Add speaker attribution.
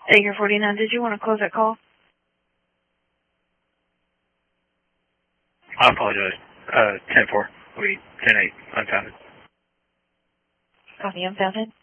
Speaker 1: Acre 49, did you want to close that call?
Speaker 2: I apologize. 10-4. 10-8, unfounded.
Speaker 1: Copy, unfounded.